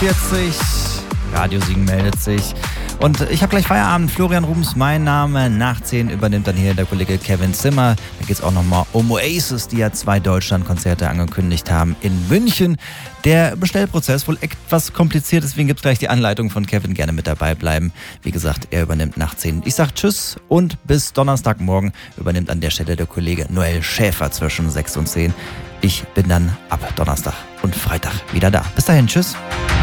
40, Radio Siegen meldet sich. Und ich habe gleich Feierabend. Florian Rubens, mein Name. Nach 10 übernimmt dann hier der Kollege Kevin Zimmer. Da geht es auch nochmal um Oasis, die ja 2 Deutschlandkonzerte angekündigt haben in München. Der Bestellprozess wohl etwas kompliziert, deswegen gibt es gleich die Anleitung von Kevin. Gerne mit dabei bleiben. Wie gesagt, er übernimmt nach 10. Ich sage Tschüss und bis Donnerstagmorgen übernimmt an der Stelle der Kollege Noel Schäfer zwischen 6 und 10. Ich bin dann ab Donnerstag und Freitag wieder da. Bis dahin, tschüss.